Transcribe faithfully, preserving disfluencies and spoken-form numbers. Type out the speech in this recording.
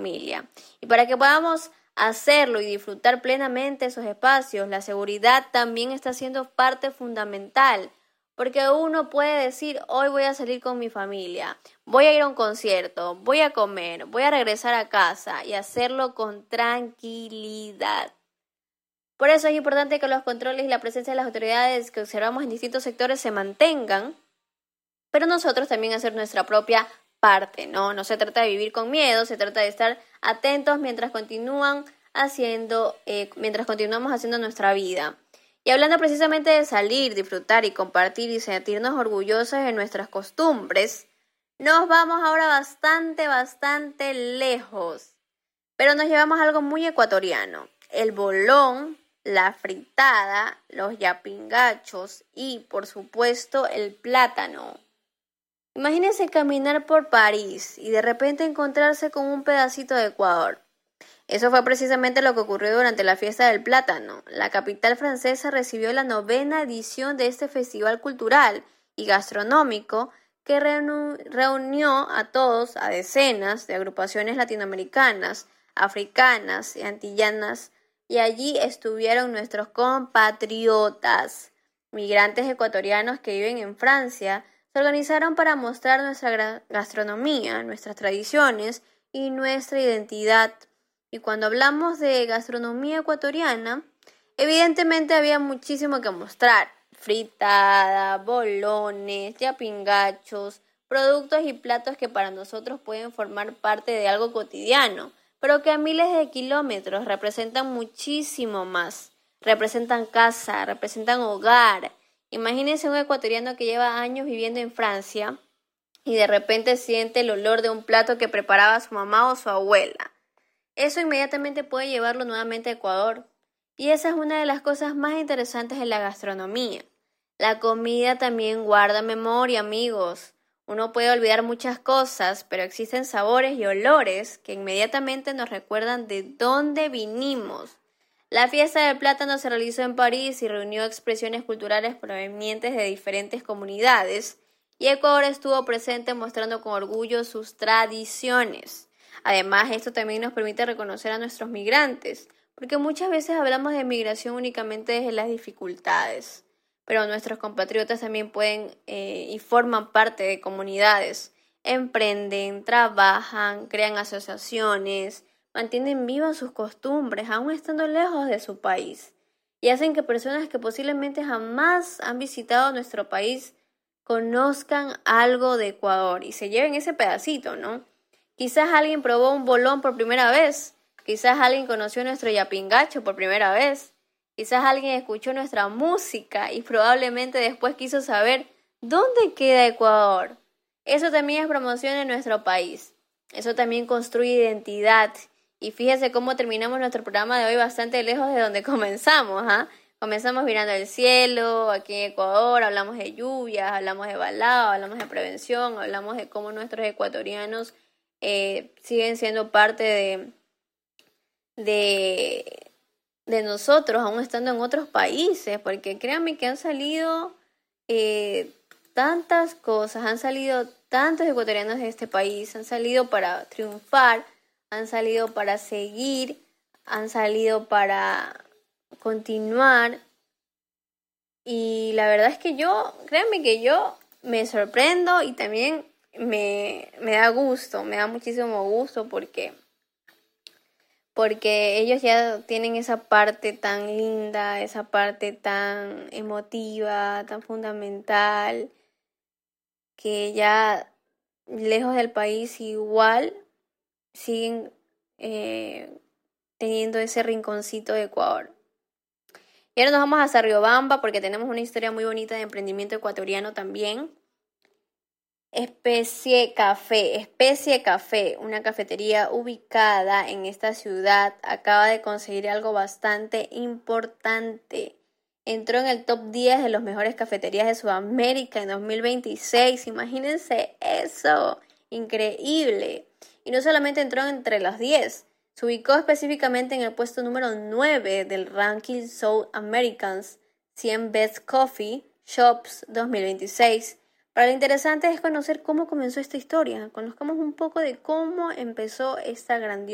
familia. Y para que podamos hacerlo y disfrutar plenamente esos espacios, la seguridad también está siendo parte fundamental. Porque uno puede decir, hoy voy a salir con mi familia, voy a ir a un concierto, voy a comer, voy a regresar a casa y hacerlo con tranquilidad. Por eso es importante que los controles y la presencia de las autoridades que observamos en distintos sectores se mantengan, pero nosotros también hacer nuestra propia parte, ¿no? No se trata de vivir con miedo, se trata de estar atentos mientras continúan haciendo, eh, mientras continuamos haciendo nuestra vida. Y hablando precisamente de salir, disfrutar y compartir y sentirnos orgullosos de nuestras costumbres, nos vamos ahora bastante, bastante lejos. Pero nos llevamos a algo muy ecuatoriano. El bolón, la fritada, los yapingachos y, por supuesto, el plátano. Imagínense caminar por París y de repente encontrarse con un pedacito de Ecuador. Eso fue precisamente lo que ocurrió durante la fiesta del plátano. La capital francesa recibió la novena edición de este festival cultural y gastronómico que reunió, reunió a todos, a decenas de agrupaciones latinoamericanas, africanas y antillanas, y allí estuvieron nuestros compatriotas, migrantes ecuatorianos que viven en Francia. Se organizaron para mostrar nuestra gastronomía, nuestras tradiciones y nuestra identidad. Y cuando hablamos de gastronomía ecuatoriana, evidentemente había muchísimo que mostrar. Fritada, bolones, yapingachos, productos y platos que para nosotros pueden formar parte de algo cotidiano, pero que a miles de kilómetros representan muchísimo más. Representan casa, representan hogar. Imagínense un ecuatoriano que lleva años viviendo en Francia y de repente siente el olor de un plato que preparaba su mamá o su abuela. Eso inmediatamente puede llevarlo nuevamente a Ecuador. Y esa es una de las cosas más interesantes de la gastronomía. La comida también guarda memoria, amigos. Uno puede olvidar muchas cosas, pero existen sabores y olores que inmediatamente nos recuerdan de dónde vinimos. La fiesta del plátano se realizó en París y reunió expresiones culturales provenientes de diferentes comunidades, y Ecuador estuvo presente mostrando con orgullo sus tradiciones. Además, esto también nos permite reconocer a nuestros migrantes, porque muchas veces hablamos de migración únicamente desde las dificultades, pero nuestros compatriotas también pueden eh, y forman parte de comunidades, emprenden, trabajan, crean asociaciones, mantienen vivas sus costumbres, aún estando lejos de su país, y hacen que personas que posiblemente jamás han visitado nuestro país conozcan algo de Ecuador y se lleven ese pedacito, ¿no? Quizás alguien probó un bolón por primera vez, quizás alguien conoció nuestro yapingacho por primera vez, quizás alguien escuchó nuestra música y probablemente después quiso saber dónde queda Ecuador. Eso también es promoción de nuestro país, eso también construye identidad. Y fíjese cómo terminamos nuestro programa de hoy bastante lejos de donde comenzamos, ¿ah? ¿eh? Comenzamos mirando el cielo, aquí en Ecuador, hablamos de lluvias, hablamos de balao, hablamos de prevención, hablamos de cómo nuestros ecuatorianos Eh, siguen siendo parte de, de, de nosotros, aún estando en otros países, porque créanme que han salido eh, tantas cosas, han salido tantos ecuatorianos de este país, han salido para triunfar, han salido para seguir, han salido para continuar, y la verdad es que yo, créanme que yo me sorprendo y también Me, me da gusto, me da muchísimo gusto porque, porque ellos ya tienen esa parte tan linda, esa parte tan emotiva, tan fundamental, que ya lejos del país igual siguen eh, teniendo ese rinconcito de Ecuador. Y ahora nos vamos hasta Riobamba porque tenemos una historia muy bonita de emprendimiento ecuatoriano también. Especie Café, Especie Café, una cafetería ubicada en esta ciudad, acaba de conseguir algo bastante importante. Entró en el top diez de las mejores cafeterías de Sudamérica en dos mil veintiséis. Imagínense eso, increíble. Y no solamente entró entre los diez, se ubicó específicamente en el puesto número nueve del ranking South Americans cien Best Coffee Shops dos mil veintiséis. Para lo interesante es conocer cómo comenzó esta historia. Conozcamos un poco de cómo empezó esta grandiosa